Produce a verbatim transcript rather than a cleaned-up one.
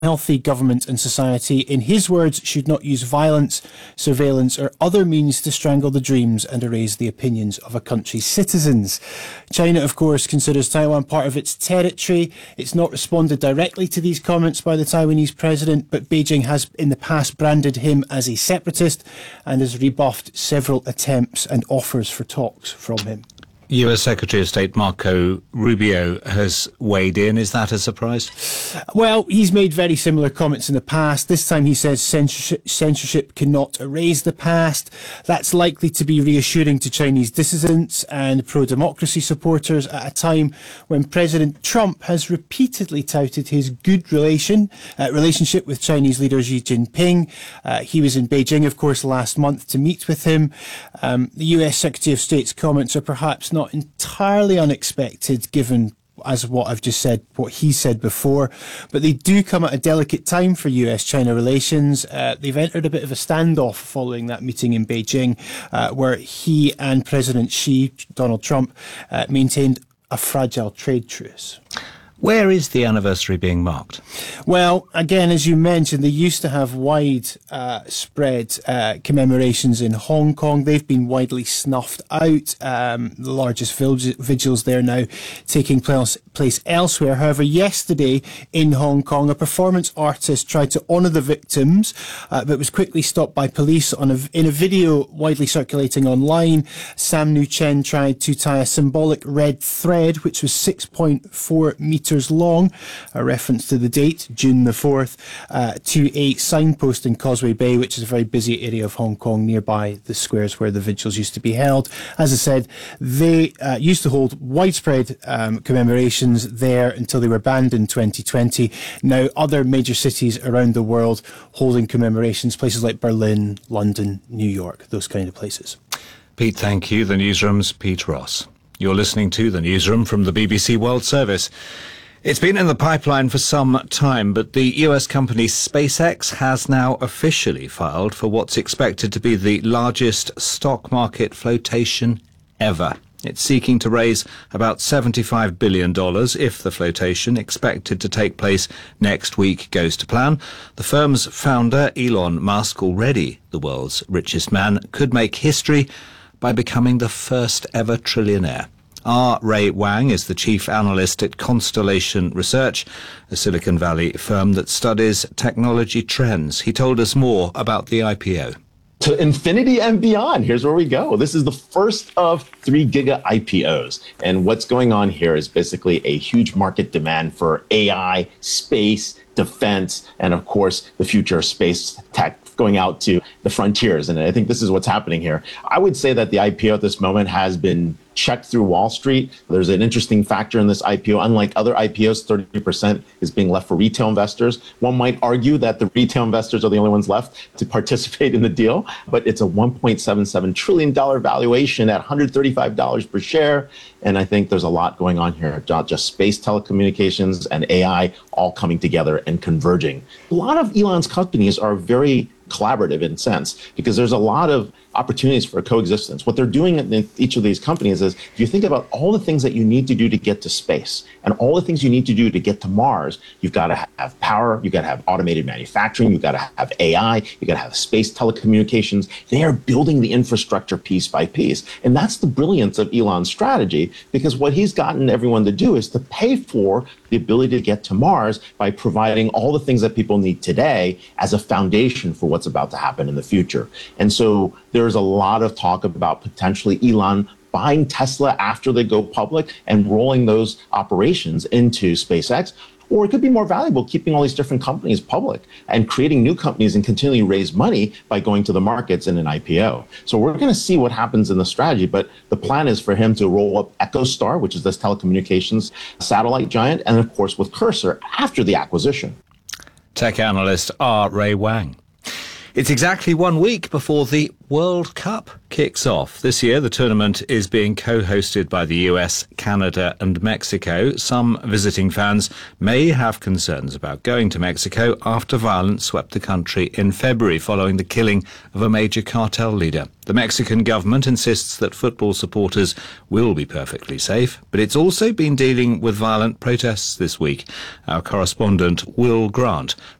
healthy government and society, in his words, should not use violence, surveillance or other means to strangle the dreams and erase the opinions of a country's citizens. China, of course, considers Taiwan part of its territory. It's not responded directly to these comments by the Taiwanese president, but Beijing has in the past branded him as a separatist and has rebuffed several attempts and offers for talks from him. U S Secretary of State Marco Rubio has weighed in. Is that a surprise? Well, he's made very similar comments in the past. This time he says censorship, censorship cannot erase the past. That's likely to be reassuring to Chinese dissidents and pro-democracy supporters at a time when President Trump has repeatedly touted his good relation uh, relationship with Chinese leader Xi Jinping. Uh, he was in Beijing, of course, last month to meet with him. Um, the U S Secretary of State's comments are perhaps not Not entirely unexpected, given as what I've just said, what he said before, but they do come at a delicate time for U S China relations. Uh, they've entered a bit of a standoff following that meeting in Beijing, uh, where he and President Xi, Donald Trump, uh, maintained a fragile trade truce. Where is the anniversary being marked? Well, again, as you mentioned, they used to have wide uh, spread uh, commemorations in Hong Kong. They've been widely snuffed out. Um, the largest vigils there now taking place, place elsewhere. However, yesterday in Hong Kong, a performance artist tried to honour the victims, uh, but was quickly stopped by police. On a, in a video widely circulating online, Sam Nu Chen tried to tie a symbolic red thread, which was six point four metres long, a reference to the date, June the fourth, uh, to a signpost in Causeway Bay, which is a very busy area of Hong Kong nearby the squares where the vigils used to be held. As I said, they uh, used to hold widespread um, commemorations there until they were banned in twenty twenty. Now, other major cities around the world holding commemorations, places like Berlin, London, New York, those kind of places. Pete, thank you. The Newsroom's Pete Ross. You're listening to The Newsroom from the B B C World Service. It's been in the pipeline for some time, but the U S company SpaceX has now officially filed for what's expected to be the largest stock market flotation ever. It's seeking to raise about seventy-five billion dollars if the flotation, expected to take place next week, goes to plan. The firm's founder, Elon Musk, already the world's richest man, could make history by becoming the first ever trillionaire. R. Ray Wang is the chief analyst at Constellation Research, a Silicon Valley firm that studies technology trends. He told us more about the I P O. To infinity and beyond. Here's where we go. This is the first of three giga I P Os. And what's going on here is basically a huge market demand for A I, space, defense, and of course, the future of space tech going out to the frontiers. And I think this is what's happening here. I would say that the I P O at this moment has been checked through Wall Street. There's an interesting factor in this I P O. Unlike other I P Os, thirty percent is being left for retail investors. One might argue that the retail investors are the only ones left to participate in the deal, but it's a one point seven seven trillion dollars valuation at one hundred thirty-five dollars per share. And I think there's a lot going on here, not just space, telecommunications, and A I all coming together and converging. A lot of Elon's companies are very collaborative in sense, because there's a lot of opportunities for coexistence. What they're doing in each of these companies is, if you think about all the things that you need to do to get to space and all the things you need to do to get to Mars, you've got to have power, you've got to have automated manufacturing, you've got to have A I, you've got to have space telecommunications. They are building the infrastructure piece by piece. And that's the brilliance of Elon's strategy, because what he's gotten everyone to do is to pay for the ability to get to Mars by providing all the things that people need today as a foundation for what's about to happen in the future. And so there's a lot of talk about potentially Elon buying Tesla after they go public and rolling those operations into SpaceX. Or it could be more valuable keeping all these different companies public and creating new companies and continually raise money by going to the markets in an I P O. So we're going to see what happens in the strategy, but the plan is for him to roll up EchoStar, which is this telecommunications satellite giant, and of course with Cursor after the acquisition. Tech analyst R. Ray Wang. It's exactly one week before the World Cup kicks off. This year, the tournament is being co-hosted by the U S, Canada and Mexico. Some visiting fans may have concerns about going to Mexico after violence swept the country in February following the killing of a major cartel leader. The Mexican government insists that football supporters will be perfectly safe, but it's also been dealing with violent protests this week. Our correspondent Will Grant